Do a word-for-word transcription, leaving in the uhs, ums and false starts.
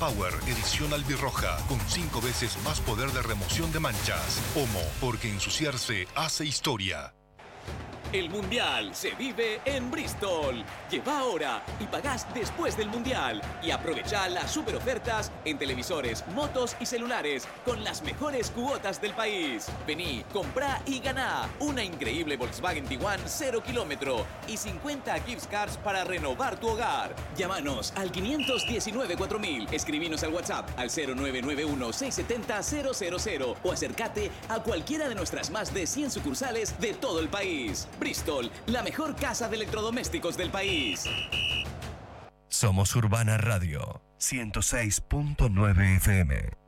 Power edición albirroja con cinco veces más poder de remoción de manchas. Omo, porque ensuciarse hace historia. El Mundial se vive en Bristol. Lleva ahora y pagás después del Mundial. Y aprovecha las super ofertas en televisores, motos y celulares con las mejores cuotas del país. Vení, comprá y ganá una increíble Volkswagen Tiguan cero kilómetro y cincuenta gift cards para renovar tu hogar. Llámanos al quinientos diecinueve cuatro mil. Escribinos al WhatsApp al cero nueve nueve uno seis siete cero cero cero cero o acércate a cualquiera de nuestras más de cien sucursales de todo el país. Bristol, la mejor casa de electrodomésticos del país. Somos Urbana Radio ciento seis punto nueve F M.